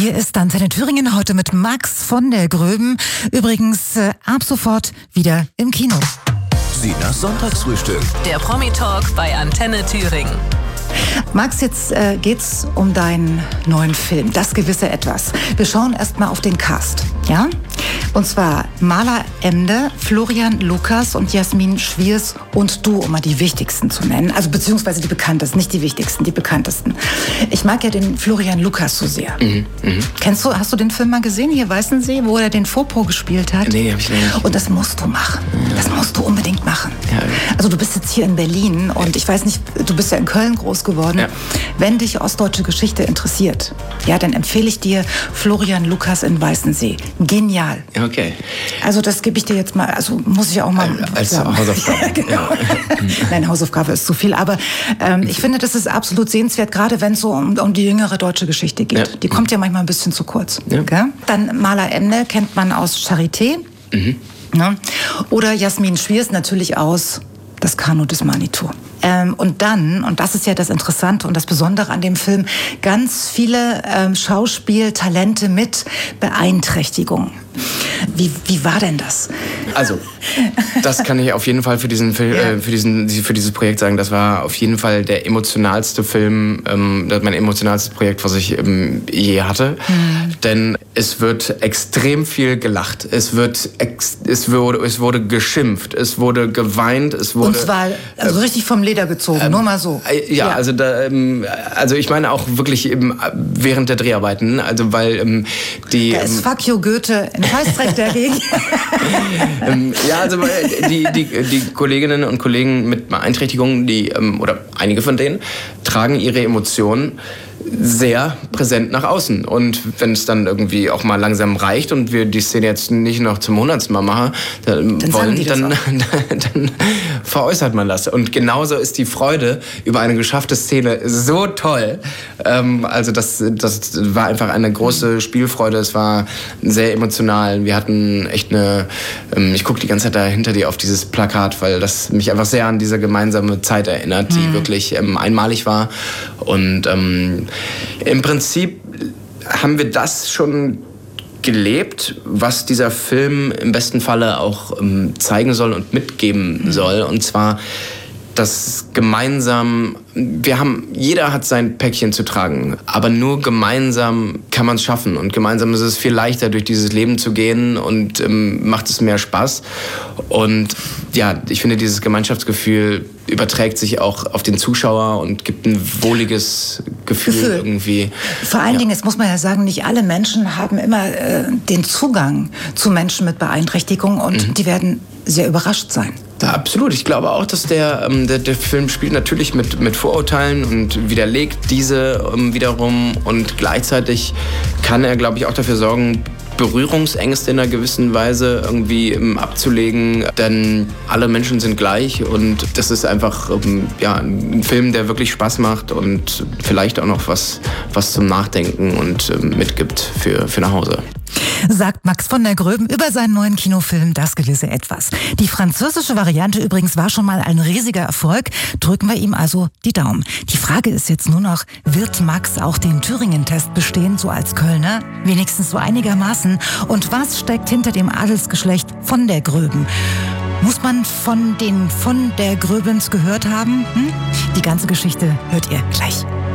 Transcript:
Hier ist Antenne Thüringen heute mit Max von der Gröben. Übrigens ab sofort wieder im Kino. Sinas Sonntagsfrühstück. Der Promi-Talk bei Antenne Thüringen. Max, jetzt geht's um deinen neuen Film, Das gewisse Etwas. Wir schauen erstmal auf den Cast, ja? Und zwar Mala Emde, Florian Lukas und Jasmin Schwiers und du, um mal die wichtigsten zu nennen. Also beziehungsweise die bekanntesten, nicht die wichtigsten, die bekanntesten. Ich mag ja den Florian Lukas so sehr. Hast du den Film mal gesehen, hier Weißensee, wo er den Fopo gespielt hat? Nee, hab ich nicht. Und das musst du machen. Das musst du unbedingt machen. Ja. Also du bist jetzt hier in Berlin und ich weiß nicht, du bist ja in Köln groß geworden. Ja. Wenn dich ostdeutsche Geschichte interessiert, ja, dann empfehle ich dir Florian Lukas in Weißensee. Genial. Okay. Also das gebe ich dir jetzt mal, also muss ich auch mal als sagen. Hausaufgabe. Genau. Ja. Nein, Hausaufgabe ist zu viel, aber ich finde, das ist absolut sehenswert, gerade wenn es so um die jüngere deutsche Geschichte geht. Ja. Die kommt ja manchmal ein bisschen zu kurz. Ja. Okay? Dann Mala Emde kennt man aus Charité. Ne? Oder Jasmin Schwiers natürlich aus Das Kanu des Manitou. Und dann, und das ist ja das Interessante und das Besondere an dem Film, ganz viele Schauspieltalente mit Beeinträchtigung. Wie war denn das? Also, das kann ich auf jeden Fall für diesen Film, für dieses Projekt sagen. Das war auf jeden Fall der emotionalste Film, mein emotionalstes Projekt, was ich je hatte. Denn es wird extrem viel gelacht. Es wurde geschimpft, es wurde geweint, es wurde. Und zwar also richtig vom Leder gezogen, nur mal so. Ja. Also ich meine auch wirklich während der Dreharbeiten, also weil die. Da ist Fuck you Goethe ein Scheißdreck dagegen. Ja, also die Kolleginnen und Kollegen mit Beeinträchtigungen, oder einige von denen, tragen ihre Emotionen sehr präsent nach außen. Und wenn es dann irgendwie auch mal langsam reicht und wir die Szene jetzt nicht noch zum 100. Mal machen dann veräußert man das. Und genauso ist die Freude über eine geschaffte Szene so toll. Also das war einfach eine große Spielfreude. Es war sehr emotional. Wir hatten echt ich gucke die ganze Zeit da hinter dir auf dieses Plakat, weil das mich einfach sehr an diese gemeinsame Zeit erinnert, die wirklich einmalig war. Und im Prinzip haben wir das schon gelebt, was dieser Film im besten Falle auch zeigen soll und mitgeben soll. Und zwar, dass gemeinsam, jeder hat sein Päckchen zu tragen, aber nur gemeinsam kann man es schaffen. Und gemeinsam ist es viel leichter, durch dieses Leben zu gehen und macht es mehr Spaß. Und ja, ich finde, dieses Gemeinschaftsgefühl überträgt sich auch auf den Zuschauer und gibt ein wohliges Gefühl irgendwie. Vor allen Dingen, jetzt muss man ja sagen, nicht alle Menschen haben immer den Zugang zu Menschen mit Beeinträchtigung und die werden sehr überrascht sein. Ja, absolut. Ich glaube auch, dass der Film spielt natürlich mit Vorurteilen und widerlegt diese wiederum. Und gleichzeitig kann er, glaube ich, auch dafür sorgen, Berührungsängste in einer gewissen Weise irgendwie abzulegen, denn alle Menschen sind gleich und das ist einfach ein Film, der wirklich Spaß macht und vielleicht auch noch was zum Nachdenken und mitgibt für nach Hause. Sagt Max von der Gröben über seinen neuen Kinofilm Das gewisse Etwas. Die französische Variante übrigens war schon mal ein riesiger Erfolg. Drücken wir ihm also die Daumen. Die Frage ist jetzt nur noch, wird Max auch den Thüringen-Test bestehen, so als Kölner? Wenigstens so einigermaßen. Und was steckt hinter dem Adelsgeschlecht von der Gröben? Muss man von der Gröbens gehört haben? Die ganze Geschichte hört ihr gleich.